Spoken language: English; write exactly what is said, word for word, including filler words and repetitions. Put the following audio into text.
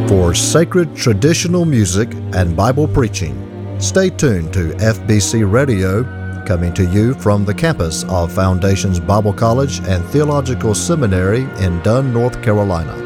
for sacred traditional music and Bible preaching. Stay tuned to F B C Radio, coming to you from the campus of Foundations Bible College and Theological Seminary in Dunn, North Carolina.